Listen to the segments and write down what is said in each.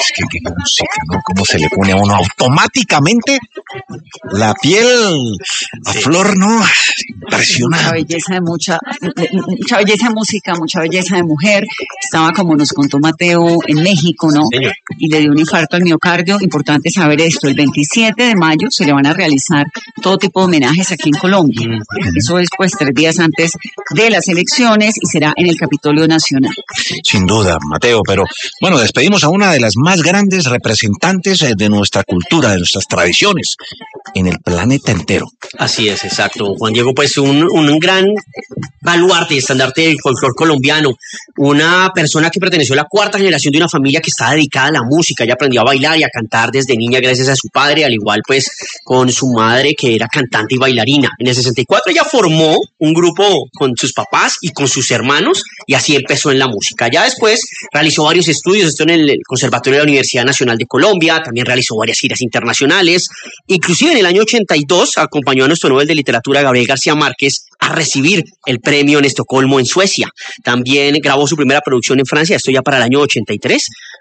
qué música, ¿no? Cómo se le pone a uno automáticamente la piel a flor, ¿no? Impresionante. Mucha belleza de música, mucha belleza de mujer. Estaba, como nos contó Mateo, en México, ¿no? Y le dio un infarto al miocardio. Importante saber esto. El 27 de mayo se le van a realizar todo tipo de homenajes aquí en Colombia. Eso es, pues, 3 días antes de las elecciones y será en el Capitolio Nacional. Sin duda, Mateo, pero bueno, despedimos a una de las más grandes representantes de nuestra cultura, de nuestras tradiciones en el planeta entero. Así es, exacto. Juan Diego, pues un gran baluarte y estandarte del folclore colombiano, una persona que perteneció a la 4ª generación de una familia que está dedicada a la música. Ella aprendió a bailar y a cantar desde niña gracias a su padre, al igual pues con su madre, que era cantante y bailarina. En el 64 ella formó un grupo con sus papás y con sus hermanos, y así empezó en la música. Ya después realizó varios estudios, esto en el Conservatorio de la Universidad Nacional de Colombia, también realizó varias giras internacionales, inclusive en el año 82 acompañó a nuestro Nobel de Literatura Gabriel García Márquez a recibir el premio en Estocolmo, en Suecia. También grabó su primera producción en Francia, esto ya para el año 83,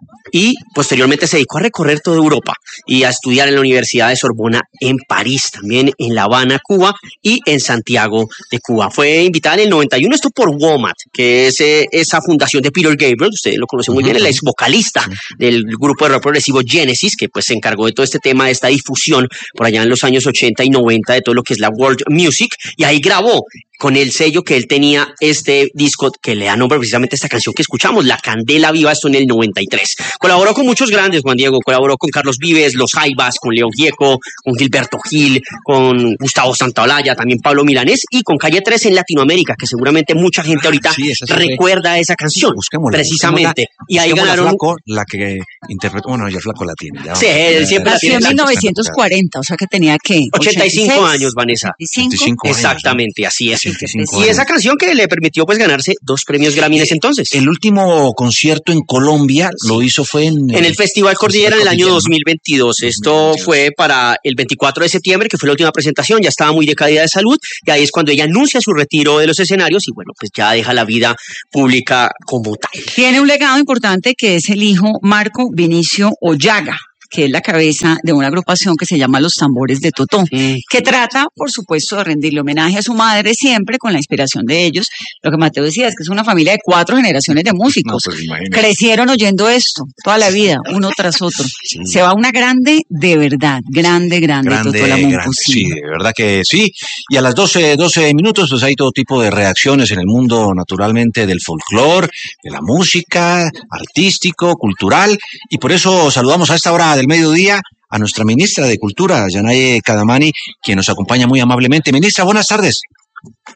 y posteriormente se dedicó a recorrer toda Europa y a estudiar en la Universidad de Sorbona en París, también en La Habana, Cuba, y en Santiago de Cuba. Fue invitada en el 91, esto por WOMAD, que es esa fundación de Peter Gabriel, usted lo conoce muy bien, el ex vocalista del grupo de rock progresivo Genesis, que pues se encargó de todo este tema, de esta difusión por allá en los años 80 y 90 de todo lo que es la world music, y ahí grabó con el sello que él tenía este disco que le da nombre precisamente a esta canción que escuchamos, La Candela Viva, esto en el 93. Colaboró con muchos grandes, Juan Diego, colaboró con Carlos Vives, Los Jaivas, con León Gieco, con Gilberto Gil, con Gustavo Santaolalla, también Pablo Milanés, y con Calle 13 en Latinoamérica, que seguramente mucha gente ahorita recuerda esa canción, precisamente. Y ahí ganaron... Flaco, la que interpretó, bueno, ya Flaco la tiene. Ya, sí, él siempre la tiene. En 1940, o sea que tenía, ¿qué? 85 años, Vanessa. 85 años, exactamente, ¿no? Así es. Y esa canción que le permitió pues ganarse 2 premios Grammy en ese entonces. El último concierto en Colombia lo hizo fue en el Festival Cordillera en el año 2022. Esto fue para el 24 de septiembre, que fue la última presentación. Ya estaba muy decaída de salud y ahí es cuando ella anuncia su retiro de los escenarios y bueno, pues ya deja la vida pública como tal. Tiene un legado importante que es el hijo Marco Vinicio Ollaga, que es la cabeza de una agrupación que se llama Los Tambores de Totó, que trata, por supuesto, de rendirle homenaje a su madre siempre con la inspiración de ellos. Lo que Mateo decía es que es una familia de 4 generaciones de músicos. No, pues crecieron oyendo esto toda la vida, uno tras otro. Sí. Se va una grande, de verdad, grande, Totó Lamunco. Sí, de verdad que sí. Y a las 12 minutos, pues hay todo tipo de reacciones en el mundo, naturalmente, del folclore, de la música, artístico, cultural, y por eso saludamos a esta hora del mediodía a nuestra ministra de Cultura, Yanaye Kadamani, quien nos acompaña muy amablemente. Ministra, buenas tardes.